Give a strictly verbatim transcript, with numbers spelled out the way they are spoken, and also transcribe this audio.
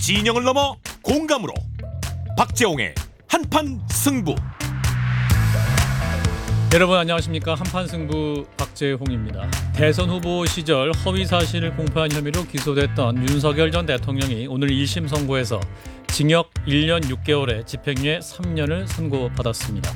진영을 넘어 공감으로 박재홍의 한판 승부. 여러분 안녕하십니까. 한판 승부 박재홍입니다. 대선 후보 시절 허위 사실을 공표한 혐의로 기소됐던 윤석열 전 대통령이 오늘 일 심 선고에서 징역 일 년 육 개월에 집행유예 삼 년을 선고받았습니다.